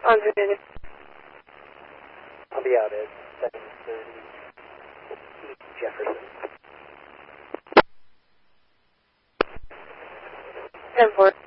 On Virginia. I'll be out at 7:30 East Jefferson. 10-4.